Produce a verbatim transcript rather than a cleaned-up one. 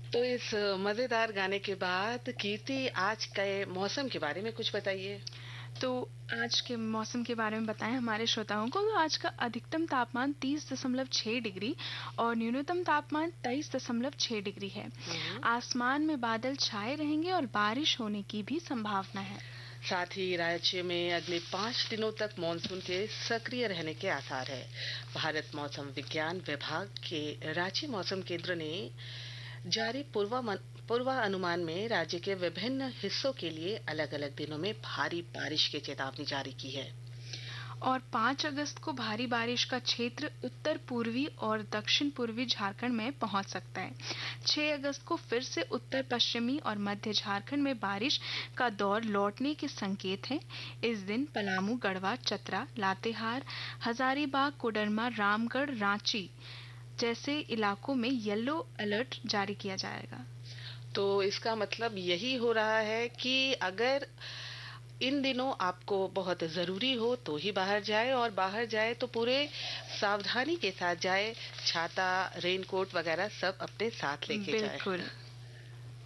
तो इस मजेदार गाने के बाद कीर्ति, आज के मौसम के बारे में कुछ बताइए। तो आज के मौसम के बारे में बताएं हमारे श्रोताओं को। तो आज का अधिकतम तापमान तीस दशमलव छह डिग्री और न्यूनतम तापमान तेईस दशमलव छह डिग्री है। हम्म। आसमान में बादल छाए रहेंगे और बारिश होने की भी संभावना है। साथ ही राज्य में अगले पाँच दिनों तक मानसून के सक्रिय रहने के आसार है। भारत मौसम विज्ञान विभाग के रांची मौसम केंद्र ने जारी पूर्वामन पूर्वानुमान में राज्य के विभिन्न हिस्सों के लिए अलग अलग दिनों में भारी बारिश की चेतावनी जारी की है। और पाँच अगस्त को भारी बारिश का क्षेत्र उत्तर पूर्वी और दक्षिण पूर्वी झारखंड में पहुंच सकता है। छह अगस्त को फिर से उत्तर पश्चिमी और मध्य झारखंड में बारिश का दौर लौटने के संकेत हैं। इस दिन पलामू, गढ़वा, चतरा, लातेहार, हजारीबाग, कोडरमा, रामगढ़, रांची जैसे इलाकों में येलो अलर्ट जारी किया जाएगा। तो इसका मतलब यही हो रहा है कि अगर इन दिनों आपको बहुत जरूरी हो तो ही बाहर जाए, और बाहर जाए तो पूरे सावधानी के साथ जाए। छाता, रेनकोट वगैरह सब अपने साथ लेके जाए। बिल्कुल।